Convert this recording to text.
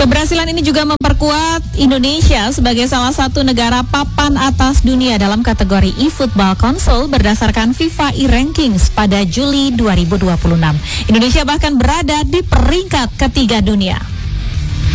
Keberhasilan ini juga memperkuat Indonesia sebagai salah satu negara papan atas dunia dalam kategori eFootball Console berdasarkan FIFA e-Rankings pada Juli 2026. Indonesia bahkan berada di peringkat ketiga dunia.